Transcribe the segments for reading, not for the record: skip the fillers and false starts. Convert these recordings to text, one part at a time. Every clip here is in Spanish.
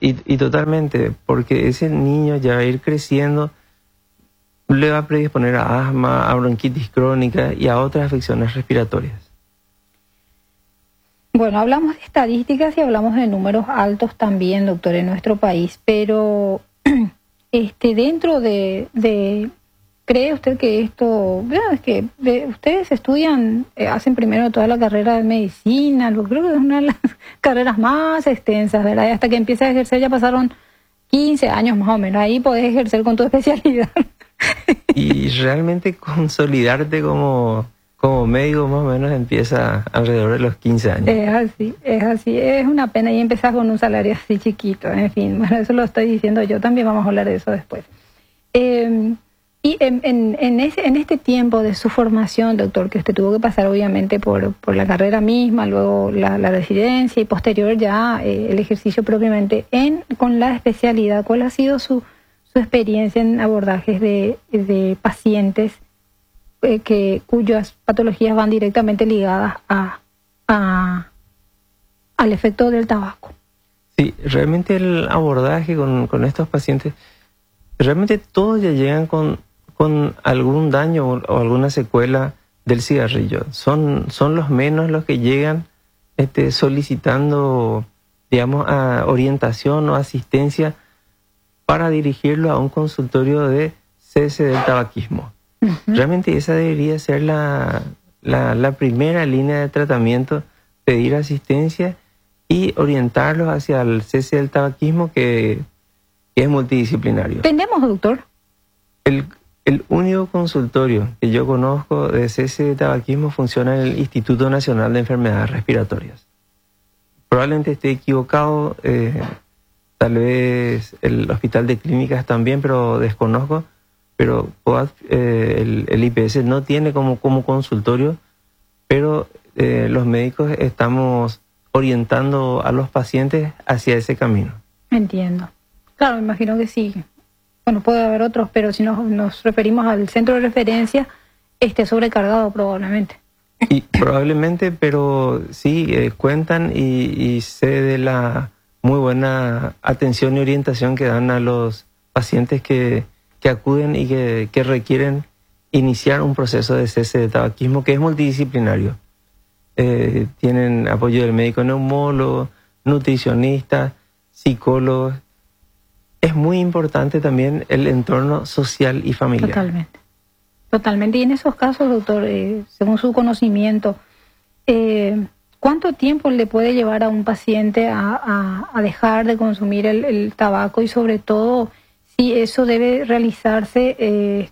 Y totalmente, porque ese niño ya va a ir creciendo, le va a predisponer a asma, a bronquitis crónica y a otras afecciones respiratorias. Bueno, hablamos de estadísticas y hablamos de números altos también, doctor, en nuestro país, pero dentro ¿cree usted que esto, bueno, es que ustedes estudian, hacen primero toda la carrera de medicina, creo que es una de las carreras más extensas, ¿verdad? Y hasta que empiezas a ejercer ya pasaron 15 años más o menos, ahí podés ejercer con tu especialidad. Y realmente consolidarte como médico más o menos empieza alrededor de los 15 años. Es así, es una pena y empezar con un salario así chiquito, en fin, bueno, eso lo estoy diciendo yo, también vamos a hablar de eso después. Y en este tiempo de su formación, doctor, que usted tuvo que pasar obviamente por la carrera misma, luego la residencia y posterior ya el ejercicio propiamente con la especialidad, ¿cuál ha sido su experiencia en abordajes de pacientes cuyas patologías van directamente ligadas al efecto del tabaco? Sí, realmente el abordaje con estos pacientes, realmente todos ya llegan con algún daño o alguna secuela del cigarrillo. Son los menos los que llegan solicitando, digamos, orientación o asistencia para dirigirlo a un consultorio de cese del tabaquismo. Realmente esa debería ser la primera línea de tratamiento, pedir asistencia y orientarlos hacia el cese del tabaquismo que es multidisciplinario. ¿Tenemos, doctor? El único consultorio que yo conozco de cese de tabaquismo funciona en el Instituto Nacional de Enfermedades Respiratorias. Probablemente esté equivocado, tal vez el Hospital de Clínicas también, pero desconozco. Pero el IPS no tiene como consultorio, pero los médicos estamos orientando a los pacientes hacia ese camino. Entiendo. Claro, me imagino que sí. Bueno, puede haber otros, pero si nos referimos al centro de referencia, esté sobrecargado probablemente. Y probablemente, pero sí cuentan y sé de la muy buena atención y orientación que dan a los pacientes que acuden y que requieren iniciar un proceso de cese de tabaquismo que es multidisciplinario. Tienen apoyo del médico neumólogo, nutricionista, psicólogos. Es muy importante también el entorno social y familiar. Totalmente. Y en esos casos, doctor, según su conocimiento, ¿cuánto tiempo le puede llevar a un paciente a dejar de consumir el tabaco y sobre todo si eso debe realizarse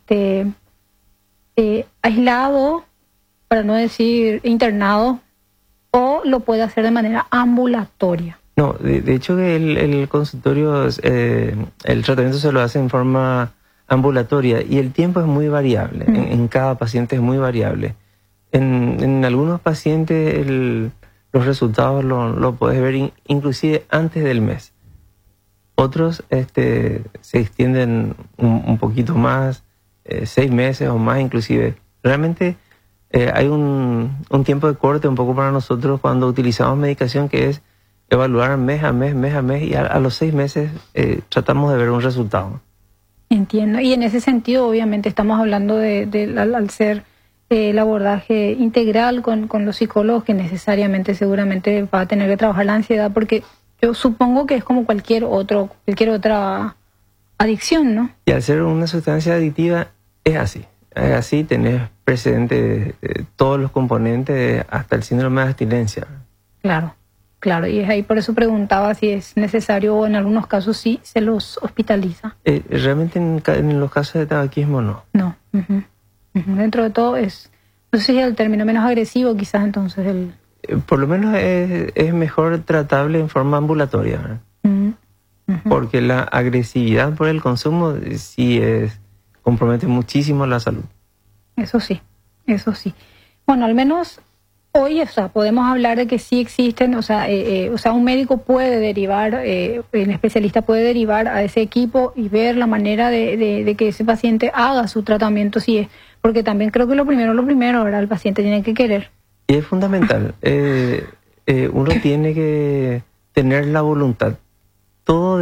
aislado, para no decir internado, o lo puede hacer de manera ambulatoria? No, de hecho el consultorio, el tratamiento se lo hace en forma ambulatoria y el tiempo es muy variable, en cada paciente es muy variable. En algunos pacientes los resultados lo puedes ver inclusive antes del mes. Otros se extienden un poquito más, 6 meses o más inclusive. Realmente hay un tiempo de corte un poco para nosotros cuando utilizamos medicación que es evaluar mes a mes y a los 6 meses tratamos de ver un resultado. Entiendo. Y en ese sentido obviamente estamos hablando al ser el abordaje integral con los psicólogos, que necesariamente seguramente va a tener que trabajar la ansiedad, porque yo supongo que es como cualquier otra adicción, ¿no? Y al ser una sustancia adictiva es así, tenés presente todos los componentes hasta el síndrome de abstinencia. Claro, y es ahí por eso preguntaba si es necesario o en algunos casos sí se los hospitaliza. Realmente en los casos de tabaquismo no. No. Dentro de todo es, no sé si es el término menos agresivo quizás entonces por lo menos es mejor tratable en forma ambulatoria, porque la agresividad por el consumo sí compromete muchísimo la salud. Eso sí. Bueno, al menos hoy, podemos hablar de que sí existen, un médico puede derivar, un especialista puede derivar a ese equipo y ver la manera de que ese paciente haga su tratamiento, porque también creo que lo primero, ¿verdad? El paciente tiene que querer. Y es fundamental. Uno tiene que tener la voluntad. Todo